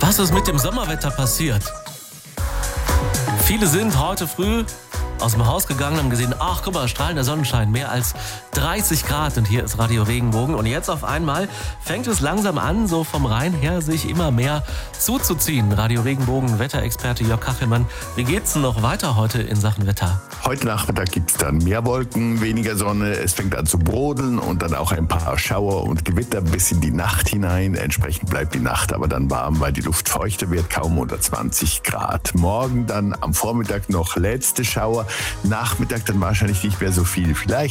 Was ist mit dem Sommerwetter passiert? Viele sind heute früh aus dem Haus gegangen, haben gesehen, ach guck mal, strahlender Sonnenschein, mehr als 30 Grad und hier ist Radio Regenbogen. Und jetzt auf einmal fängt es langsam an, so vom Rhein her sich immer mehr zuzuziehen. Radio Regenbogen, Wetterexperte Jörg Kachelmann, wie geht's denn noch weiter heute in Sachen Wetter? Heute Nachmittag gibt es dann mehr Wolken, weniger Sonne, es fängt an zu brodeln und dann auch ein paar Schauer und Gewitter bis in die Nacht hinein. Entsprechend bleibt die Nacht aber dann warm, weil die Luft feuchter wird, kaum unter 20 Grad. Morgen dann am Vormittag noch letzte Schauer, Nachmittag dann wahrscheinlich nicht mehr so viel. Vielleicht